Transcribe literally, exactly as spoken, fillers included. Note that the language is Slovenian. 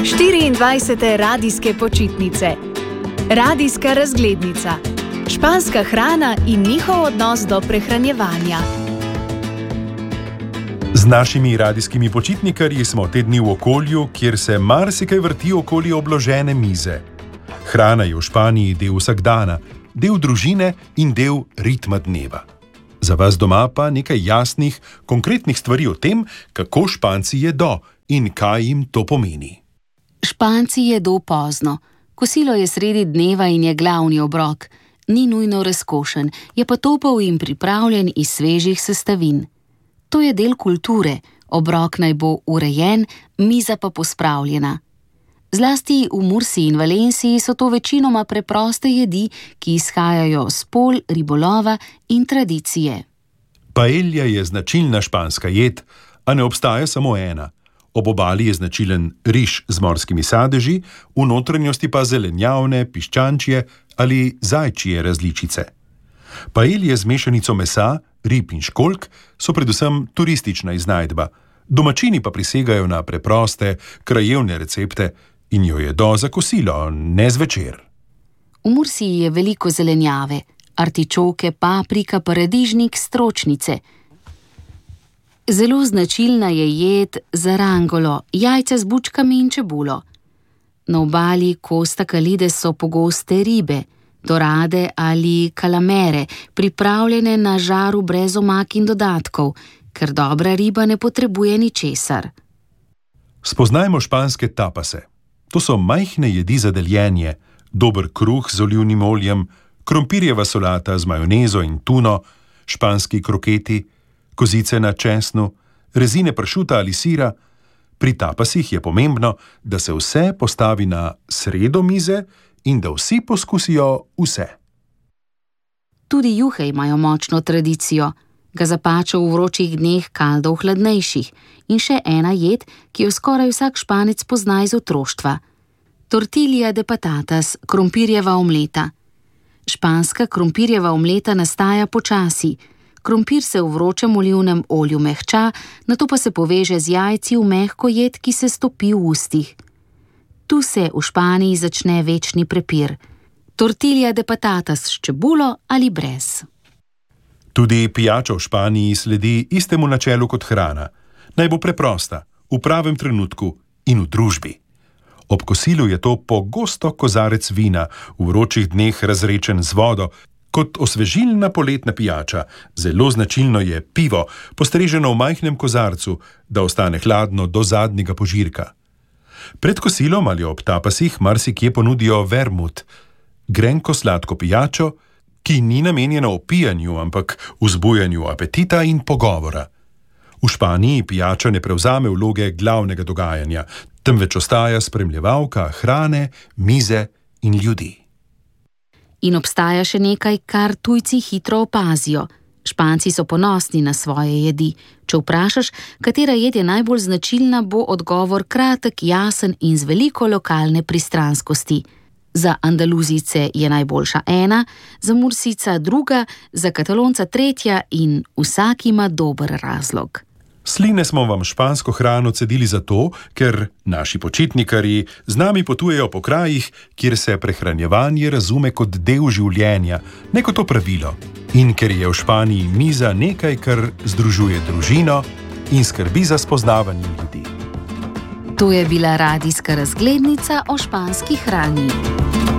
štiriindvajsete radijske počitnice. Radijska razglednica. Španska hrana in njihov odnos do prehranjevanja. Z našimi radijskimi počitnikarji smo te dni v okolju, kjer se marsikaj vrti okoli obložene mize. Hrana je v Španiji del vsakdana, del družine in del ritma dneva. Za vas doma pa nekaj jasnih, konkretnih stvari o tem, kako Španci jedo in kaj jim to pomeni. Španci jedo pozno. Kosilo je sredi dneva in je glavni obrok. Ni nujno razkošen, je pa topel in pripravljen iz svežih sestavin. To je del kulture, obrok naj bo urejen, miza pa pospravljena. Zlasti v Mursiji in Valenciji so to večinoma preproste jedi, ki izhajajo s polj, ribolova in tradicije. Paella je značilna španska jed, a ne obstaja samo ena. Ob obali je značilen riž z morskimi sadeži, v notranjosti pa zelenjavne, piščančje ali zajčje različice. Paelle z mešanico mesa, rib in školjk so predvsem turistična iznajdba, domačini pa prisegajo na preproste, krajevne recepte in jo jedo za kosilo, ne zvečer. V Mursiji je veliko zelenjave, artičoke, paprika, paradižnik, stročnice. Zelo značilna je jed zarangolo, jajca z bučkami in čebulo. Na obali Costa Calide so pogoste ribe, dorade ali kalamere, pripravljene na žaru brez omak in dodatkov, ker dobra riba ne potrebuje ničesar. Spoznajmo španske tapase. To so majhne jedi za deljenje, dober kruh z olivnim oljem, krompirjeva solata z majonezo in tuno, španski kroketi, kozice na česnu, rezine pršuta ali sira. Pri tapasih je pomembno, da se vse postavi na sredo mize in da vsi poskusijo vse. Tudi juhe imajo močno tradicijo, gazapačo v vročih dneh, kaldo v hladnejših in še ena jed, ki jo skoraj vsak Španec pozna iz otroštva. Tortilla de patatas, krompirjeva omleta. Španska krompirjeva omleta nastaja počasi. Krompir se v vročem olivnem olju mehča, nato pa se poveže z jajci v mehko jed, ki se stopi v ustih. Tu se v Španiji začne večni prepir. Tortilla de patatas s čebulo ali brez. Tudi pijača v Španiji sledi istemu načelu kot hrana. Naj bo preprosta, v pravem trenutku in v družbi. Ob kosilu je to pogosto kozarec vina, v vročih dneh razrečen z vodo, kot osvežilna poletna pijača. Zelo značilno je pivo, postreženo v majhnem kozarcu, da ostane hladno do zadnjega požirka. Pred kosilom ali ob tapasih marsikje ponudijo vermut, grenko sladko pijačo, ki ni namenjena opijanju, ampak vzbujanju apetita in pogovora. V Španiji pijača ne prevzame vloge glavnega dogajanja, temveč ostaja spremljevalka hrane, mize in ljudi. In obstaja še nekaj, kar tujci hitro opazijo. Španci so ponosni na svoje jedi. Če vprašaš, katera jed je najbolj značilna, bo odgovor kratek, jasen in z veliko lokalne pristranskosti. Za Andaluzijce je najboljša ena, za Mursijca druga, za Katalonca tretja in vsak ima dober razlog. Sline smo vam špansko hrano cedili zato, ker naši počitnikarji z nami potujejo po krajih, kjer se prehranjevanje razume kot del življenja, ne kot opravilo. In ker je v Španiji miza nekaj, kar združuje družino in skrbi za spoznavanje ljudi. To je bila radijska razglednica o španski hrani.